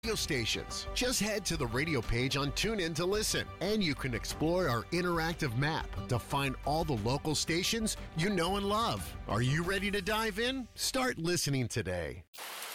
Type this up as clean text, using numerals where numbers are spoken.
radio stations. Just head to the radio page on TuneIn to listen, and you can explore our interactive map to find all the local stations you know and love. Are you ready to dive in? Start listening today.